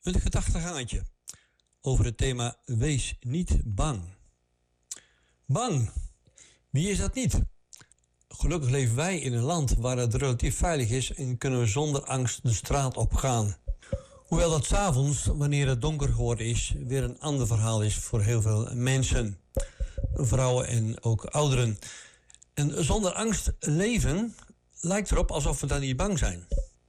Een gedachtengangetje over het thema wees niet bang. Bang, wie is dat niet? Gelukkig leven wij in een land waar het relatief veilig is en kunnen we zonder angst de straat op gaan. Hoewel dat 's avonds, wanneer het donker geworden is, weer een ander verhaal is voor heel veel mensen. Vrouwen en ook ouderen. En zonder angst leven lijkt erop alsof we dan niet bang zijn.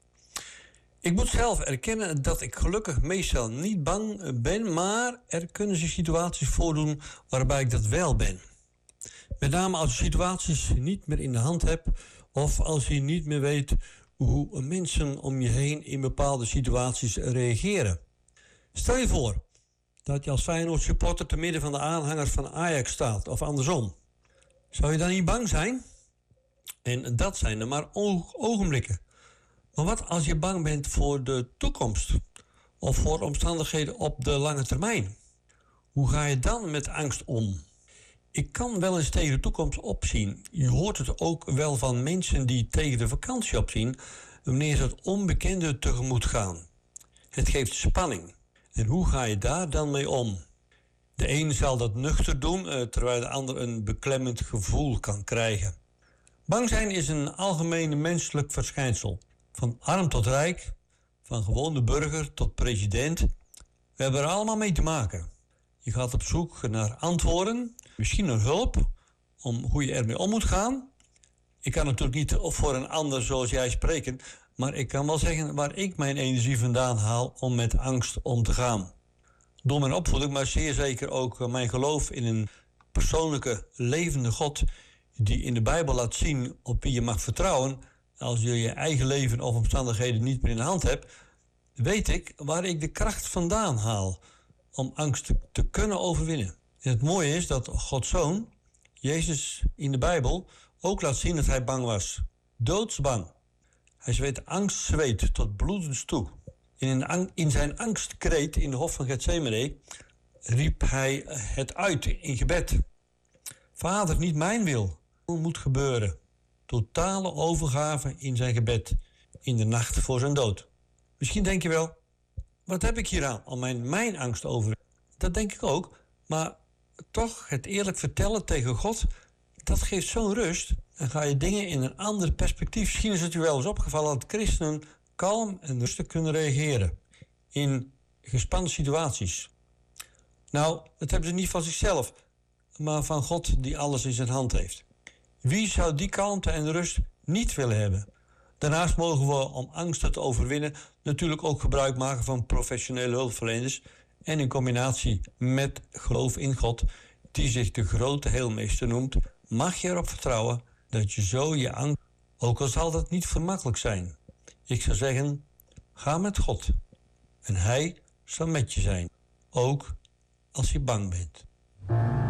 Ik moet zelf erkennen dat ik gelukkig meestal niet bang ben, maar er kunnen zich situaties voordoen waarbij ik dat wel ben. Met name als je situaties niet meer in de hand hebt of als je niet meer weet hoe mensen om je heen in bepaalde situaties reageren. Stel je voor dat je als Feyenoord supporter te midden van de aanhangers van Ajax staat of andersom. Zou je dan niet bang zijn? En dat zijn er maar ogenblikken. Maar wat als je bang bent voor de toekomst of voor omstandigheden op de lange termijn? Hoe ga je dan met angst om? Ik kan wel eens tegen de toekomst opzien. Je hoort het ook wel van mensen die tegen de vakantie opzien wanneer ze het onbekende tegemoet gaan. Het geeft spanning. En hoe ga je daar dan mee om? De een zal dat nuchter doen, terwijl de ander een beklemmend gevoel kan krijgen. Bang zijn is een algemeen menselijk verschijnsel. Van arm tot rijk, van gewone burger tot president. We hebben er allemaal mee te maken. Je gaat op zoek naar antwoorden, misschien naar hulp, om hoe je ermee om moet gaan. Ik kan natuurlijk niet voor een ander zoals jij spreken, maar ik kan wel zeggen waar ik mijn energie vandaan haal om met angst om te gaan. Door mijn opvoeding, maar zeer zeker ook mijn geloof in een persoonlijke, levende God die in de Bijbel laat zien op wie je mag vertrouwen als je je eigen leven of omstandigheden niet meer in de hand hebt, weet ik waar ik de kracht vandaan haal om angst te kunnen overwinnen. En het mooie is dat Gods Zoon, Jezus in de Bijbel, ook laat zien dat hij bang was. Doodsbang. Hij zweet angstzweet tot bloedens toe. In zijn angstkreet in de hof van Getsemane riep hij het uit in gebed. Vader, niet mijn wil moet gebeuren. Totale overgave in zijn gebed in de nacht voor zijn dood. Misschien denk je wel, wat heb ik hier aan om mijn angst over? Dat denk ik ook, maar toch het eerlijk vertellen tegen God, dat geeft zo'n rust. Dan ga je dingen in een ander perspectief. Misschien is het u wel eens opgevallen dat christenen kalm en rustig kunnen reageren in gespannen situaties. Nou, dat hebben ze niet van zichzelf, maar van God die alles in zijn hand heeft. Wie zou die kalmte en rust niet willen hebben? Daarnaast mogen we om angsten te overwinnen natuurlijk ook gebruik maken van professionele hulpverleners en in combinatie met geloof in God, die zich de grote heelmeester noemt, mag je erop vertrouwen dat je zo je angst, ook al zal dat niet gemakkelijk zijn. Ik zou zeggen, ga met God en Hij zal met je zijn, ook als je bang bent.